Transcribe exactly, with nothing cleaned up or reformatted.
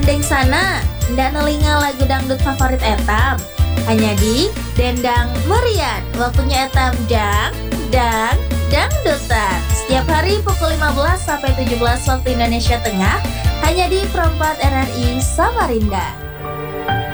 Mandeng sana, ndak nelinga lagu dangdut favorit etam. Hanya di Dendang Merian. Waktunya etam dang, dang, dangdutan. Setiap hari pukul lima belas sampai tujuh belas waktu Indonesia Tengah. Hanya di Perempat R R I Samarinda.